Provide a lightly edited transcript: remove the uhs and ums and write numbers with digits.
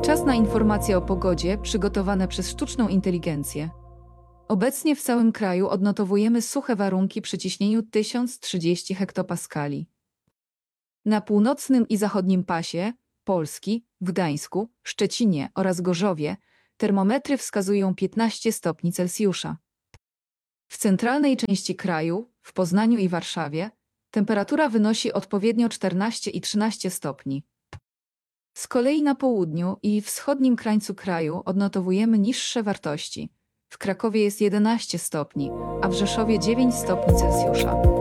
Czas na informacje o pogodzie przygotowane przez sztuczną inteligencję. Obecnie w całym kraju odnotowujemy suche warunki przy ciśnieniu 1030 hektopaskali. Na północnym i zachodnim pasie Polski, w Gdańsku, Szczecinie oraz Gorzowie termometry wskazują 15 stopni Celsjusza. W centralnej części kraju, w Poznaniu i Warszawie, temperatura wynosi odpowiednio 14 i 13 stopni. Z kolei na południu i wschodnim krańcu kraju odnotowujemy niższe wartości. W Krakowie jest 11 stopni, a w Rzeszowie 9 stopni Celsjusza.